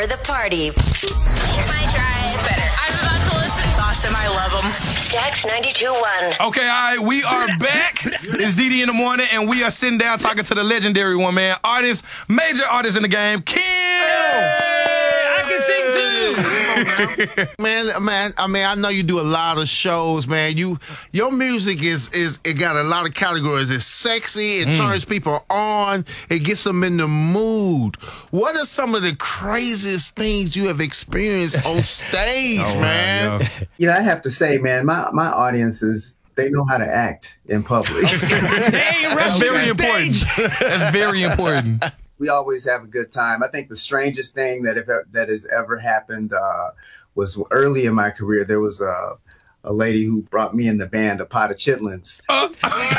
The party. Makes my drive better. I'm about to listen. It's awesome. I love them. Stacks 92.1. Okay, all right, we are back. It's DD in the morning, and we are sitting down talking to the legendary one, man. Artist, major artist in the game, Kim. I can sing too. man, I mean, I know you do a lot of shows, man. Your music is it got a lot of categories. It's sexy. It turns people on. It gets them in the mood. What are some of the craziest things you have experienced on stage, man? You know, I have to say, man, my audiences, they know how to act in public. That's very important. That's very important. We always have a good time. I think the strangest thing that has ever happened was early in my career. There was a lady who brought me in the band a pot of chitlins. Not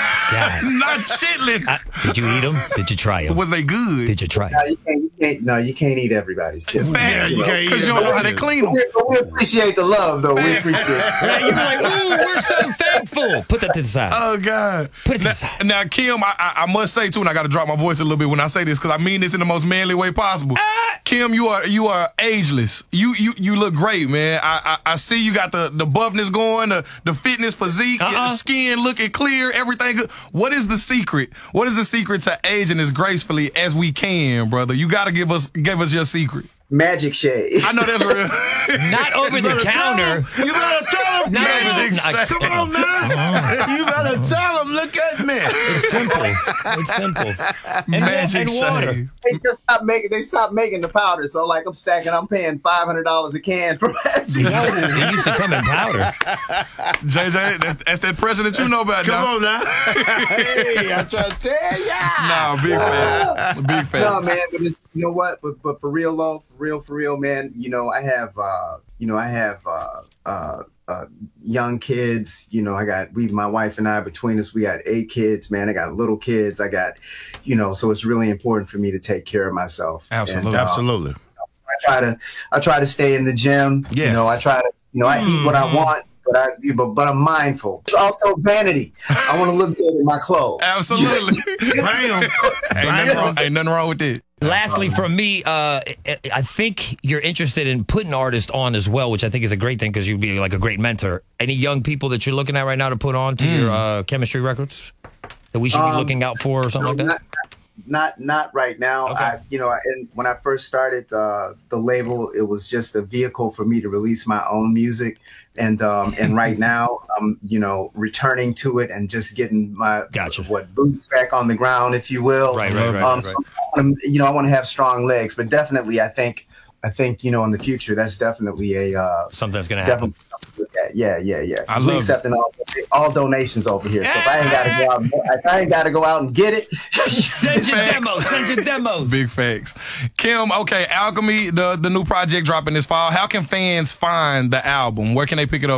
chitlins. Did you eat them? Did you try them? Was they good? Did you try them? You can't eat everybody's chitlins. Facts. Because you don't know how they clean them. We appreciate the love, though. We appreciate it. You're like, ooh, we're so thankful. Put that to the side. Oh, God. Put it to the side. Now, Kim, I must say, too, and I got to drop my voice a little bit when I say this, because I mean this in the most manly way possible. Kim, you are ageless. You look great, man. I see you got the buffness going, the fitness physique, the skin looking clear, everything good. What is the secret? What is the secret to aging as gracefully as we can, brother? You got to give us your secret. Magic shade. I know that's real. Not over the counter. You better tell them. Magic shade. Come on, man. You better tell them. Look at me. It's simple. It's simple. Magic and water. shade. They stopped making the powder. So, like, I'm paying $500 a can for magic. It used to come in powder. JJ, that's that president you know about. Come on now. Hey, I'm trying to tell ya. Nah, big fan. Big fan. No, man, but it's, you know what? But for real, though, for real, man. You know, I have young kids. You know, my wife and I, between us, we got 8 kids, man. I got little kids. I got, so it's really important for me to take care of myself. Absolutely. And, Absolutely. I try to stay in the gym. Yes. You know, I try to, I eat what I want. But I'm mindful. It's also vanity. I want to look good in my clothes. Absolutely. Ain't nothing wrong with it. Lastly, from me, I think you're interested in putting artists on as well, which I think is a great thing because you'd be like a great mentor. Any young people that you're looking at right now to put on to your chemistry records that we should be looking out for or something like that? Not right now. Okay. And when I first started the label, it was just a vehicle for me to release my own music. And right now, I'm returning to it and just getting my boots back on the ground, if you will. Right. So, I want to have strong legs, but definitely, I think in the future, that's definitely something that's going to happen. Yeah. We accepting all donations over here. So if I ain't got to go out and get it, send your demos. Big facts. Kim, okay, Alchemy, the new project dropping this fall. How can fans find the album? Where can they pick it up?